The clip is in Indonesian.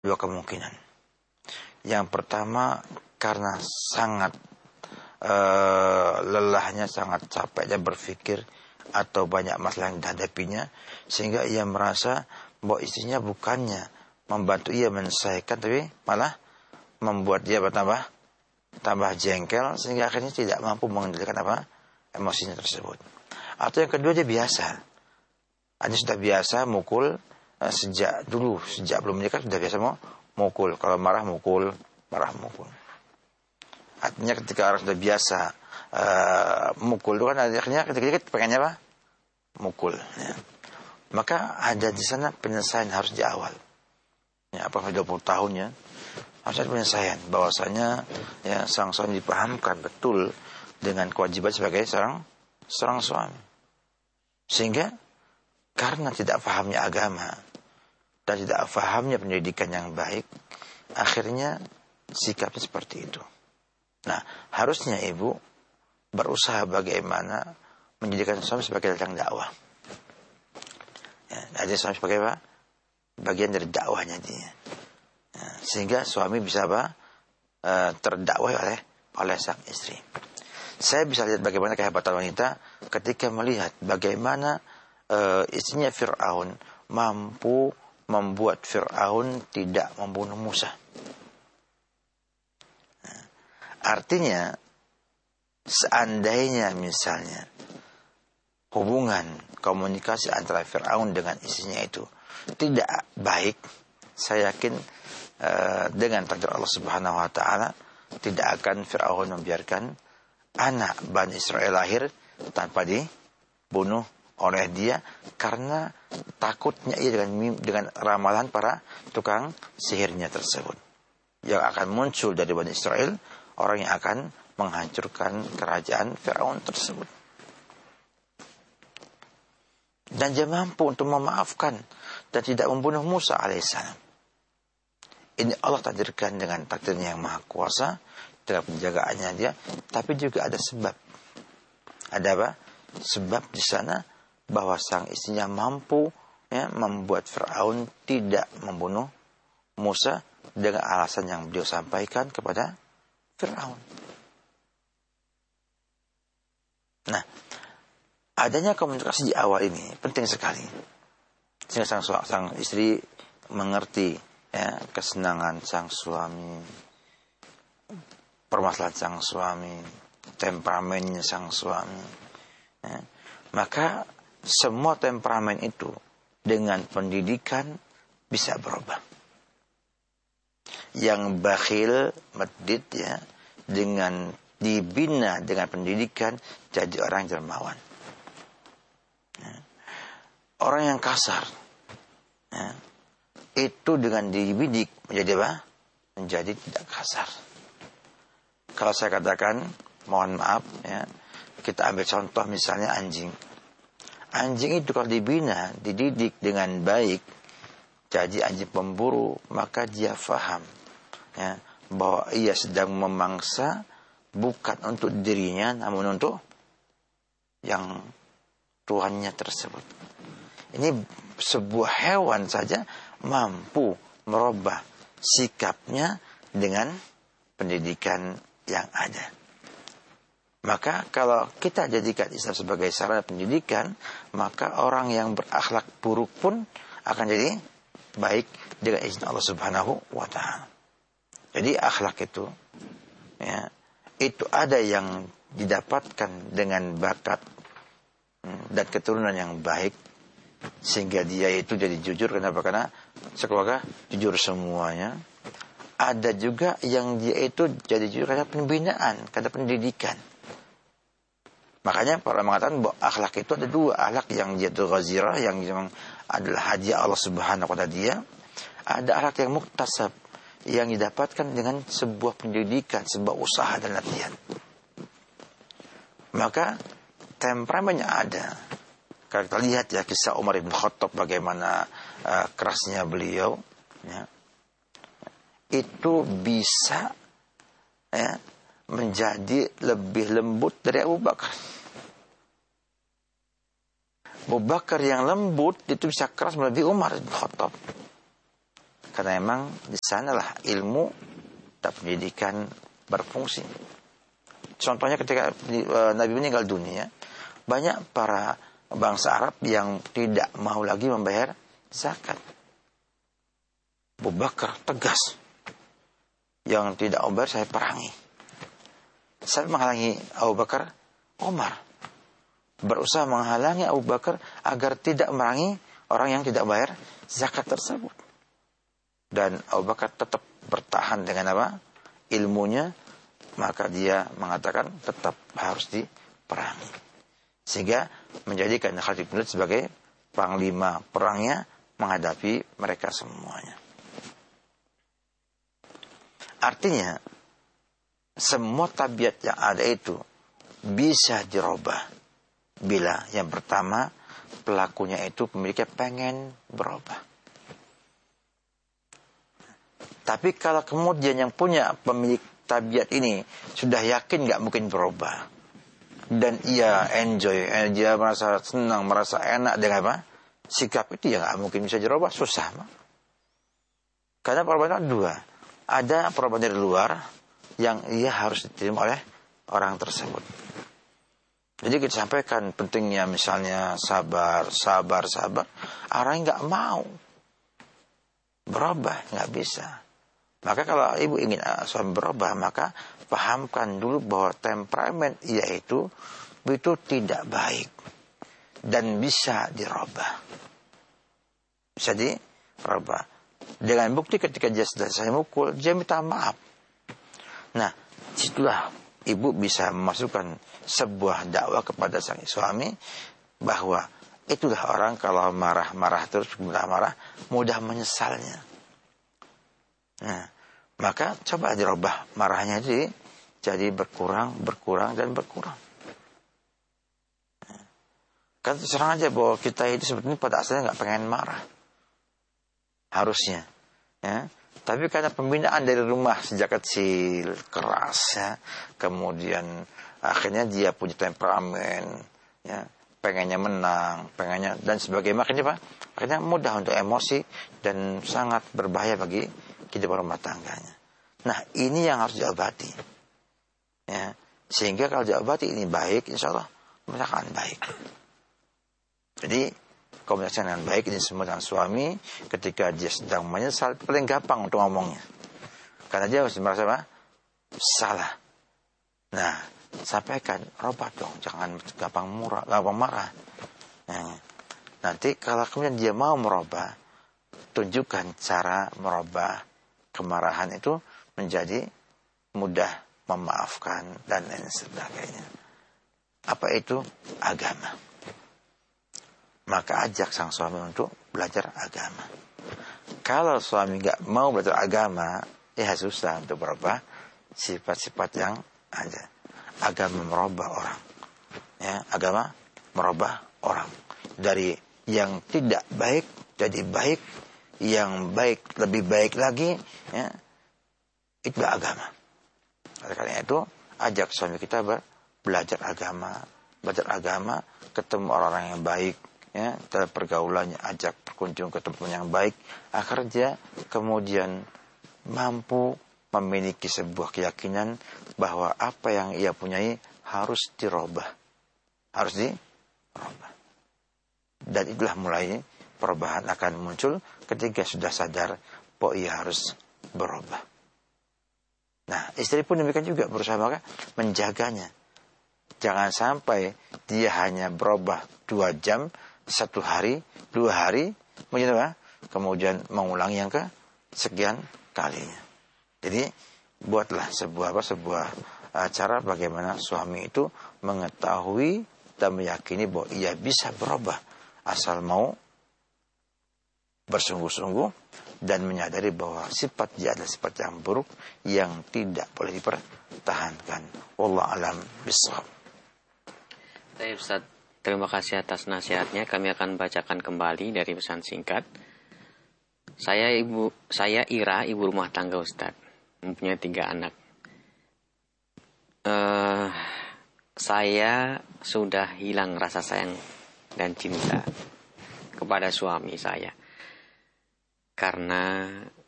Dua kemungkinan. Yang pertama karena sangat lelahnya, sangat capeknya berpikir atau banyak masalah yang dihadapinya, sehingga ia merasa bahwa istrinya bukannya membantu ia menyelesaikan, tapi malah membuat dia tambah jengkel, sehingga akhirnya tidak mampu mengendalikan emosinya tersebut. Atau yang kedua, dia biasa, hanya sudah biasa mukul. Sejak belum menikah sudah biasa mau mukul. Kalau marah mukul. Artinya ketika orang sudah biasa mukul itu kan akhirnya ketika pengennya mukul. Ya. Maka ada di sana penyelesaian harus di awal. Ya, 20 tahun ya. Harus ada penyelesaian bahwasanya ya sang suami dipahamkan betul dengan kewajiban sebagai seorang suami. Sehingga karena tidak pahamnya agama dan tidak pahamnya pendidikan yang baik, akhirnya sikapnya seperti itu. Nah, harusnya ibu berusaha bagaimana menjadikan suami sebagai ladang dakwah. Ya, jadi suami sebagai bagian dari dakwahnya dia. Ya, sehingga suami bisa terdakwah oleh sang istri. Saya bisa lihat bagaimana kehebatan wanita ketika melihat bagaimana istrinya Fir'aun mampu membuat Fir'aun tidak membunuh Musa. Nah, artinya seandainya misalnya hubungan komunikasi antara Fir'aun dengan istrinya itu tidak baik, saya yakin dengan takdir Allah Subhanahu wa taala tidak akan Fir'aun membiarkan anak Bani Israel lahir tanpa dibunuh oleh dia, karena takutnya ia dengan ramalan para tukang sihirnya tersebut yang akan muncul dari Bani Israel, orang yang akan menghancurkan kerajaan Firaun tersebut. Dan dia mampu untuk memaafkan dan tidak membunuh Musa alaihissalam. Ini Allah takdirkan dengan takdirnya yang maha kuasa, dalam penjagaannya dia, tapi juga ada sebab. Ada apa? Sebab di sana bahwa sang istrinya mampu membuat Fir'aun tidak membunuh Musa dengan alasan yang beliau sampaikan kepada Fir'aun. Nah, adanya komunikasi di awal ini penting sekali, sehingga sang istri mengerti kesenangan sang suami, permasalahan sang suami, temperamennya sang suami. Maka semua temperamen itu dengan pendidikan bisa berubah. Yang bakhil, medit dengan dibina dengan pendidikan jadi orang dermawan. Orang yang kasar itu dengan dibidik menjadi apa? Menjadi tidak kasar. Kalau saya katakan, mohon maaf kita ambil contoh misalnya anjing. Anjing itu kalau dibina, dididik dengan baik, jadi anjing pemburu, maka dia faham bahwa ia sedang memangsa bukan untuk dirinya, namun untuk yang tuannya tersebut. Ini sebuah hewan saja mampu merubah sikapnya dengan pendidikan yang ada. Maka kalau kita jadikan Islam sebagai sarana pendidikan, maka orang yang berakhlak buruk pun akan jadi baik dengan izin Allah Subhanahu wa taala. Jadi akhlak itu itu ada yang didapatkan dengan bakat dan keturunan yang baik, sehingga dia itu jadi jujur. Kenapa? Karena sekeluarga jujur semuanya. Ada juga yang dia itu jadi jujur karena pembinaan, karena pendidikan. Makanya para mengatakan bahwa akhlak itu ada dua. Akhlak yang dia itu ghazirah, yang adalah hadiah Allah Subhanahu wa taala dia. Ada akhlak yang muktasab, yang didapatkan dengan sebuah pendidikan, sebuah usaha dan latihan. Maka temperamennya ada. Kalau kita lihat kisah Umar bin Khattab, bagaimana kerasnya beliau, itu bisa menjadi lebih lembut dari Abu Bakar. Abu Bakar yang lembut itu bisa keras melebihi Umar bin Khattab. Karena memang di sanalah ilmu dan pendidikan berfungsi. Contohnya ketika Nabi meninggal dunia, banyak para bangsa Arab yang tidak mau lagi membayar zakat. Abu Bakar tegas, yang tidak mau bayar saya perangi. Saya menghalangi Abu Bakar, Umar berusaha menghalangi Abu Bakar agar tidak merangi orang yang tidak bayar zakat tersebut. Dan Abu Bakar tetap bertahan dengan apa? Ilmunya, maka dia mengatakan tetap harus diperangi. Sehingga menjadikan Khalid bin Walid sebagai panglima perangnya menghadapi mereka semuanya. Artinya, semua tabiat yang ada itu bisa dirubah bila yang pertama pelakunya itu pemiliknya pengen berubah. Tapi kalau kemudian yang punya pemilik tabiat ini sudah yakin nggak mungkin berubah, dan ia enjoy, dia merasa senang, merasa enak dengan apa? Sikap itu ya nggak mungkin bisa dirubah, susah. Karena perubahan dua. Ada perubahan dari luar yang ia harus diterima oleh orang tersebut. Jadi kita sampaikan pentingnya misalnya sabar. Orang nggak mau berubah, nggak bisa. Maka kalau ibu ingin suami berubah, maka pahamkan dulu bahwa temperamen ia itu tidak baik dan bisa dirubah. Bisa dirubah. Dengan bukti ketika dia sudah saya mukul, dia minta maaf. Nah, situlah ibu bisa memasukkan sebuah dakwah kepada sang suami bahwa itulah orang kalau marah-marah terus mudah menyesalnya. Nah, maka coba dirubah marahnya jadi berkurang. Kan terserang aja bahwa kita itu sebetulnya pada asalnya nggak pengen marah. Harusnya, ya. Tapi karena pembinaan dari rumah sejak kecil keras, ya, kemudian akhirnya dia punya temperamen, ya, pengennya menang, dan sebagainya. Akhirnya mudah untuk emosi dan sangat berbahaya bagi kehidupan rumah tangganya. Nah, ini yang harus diobati, ya. Sehingga kalau diobati ini baik, insya Allah akan baik. Jadi komunikasi dengan baik ini semua dengan suami ketika dia sedang menyesal, paling gampang untuk ngomongnya karena dia harus merasa apa? Salah. Nah, sampaikan, robah dong, jangan gampang marah. Nah, nanti kalau kemudian dia mau merubah, tunjukkan cara merubah kemarahan itu menjadi mudah memaafkan dan lain sebagainya. Apa itu? Agama. Maka ajak sang suami untuk belajar agama. Kalau suami nggak mau belajar agama, ya susah untuk berubah sifat-sifat yang ada. Agama merubah orang, ya, agama merubah orang dari yang tidak baik jadi baik, yang baik lebih baik lagi, ya. Itu agama. Oleh karena itu, ajak suami kita belajar agama, ketemu orang-orang yang baik. Ya, dalam pergaulannya ajak berkunjung ke tempat yang baik agar dia kemudian mampu memiliki sebuah keyakinan bahwa apa yang ia punyai harus dirubah. Dan itulah mulai perubahan akan muncul ketika sudah sadar bahwa ia harus berubah. Nah, istri pun demikian juga berusaha menjaganya. Jangan sampai dia hanya berubah 2 jam, 1 hari, 2 hari, kemudian mengulang yang ke sekian kalinya. Jadi buatlah sebuah cara bagaimana suami itu mengetahui dan meyakini bahwa ia bisa berubah asal mau bersungguh-sungguh dan menyadari bahwa sifat dia adalah sifat yang buruk yang tidak boleh dipertahankan. Wallahu a'lam bishawab. Baik, Ustaz. Terima kasih atas nasihatnya. Kami akan bacakan kembali dari pesan singkat. Saya Ira, ibu rumah tangga Ustaz. Mempunyai 3 anak. Saya sudah hilang rasa sayang dan cinta kepada suami saya. Karena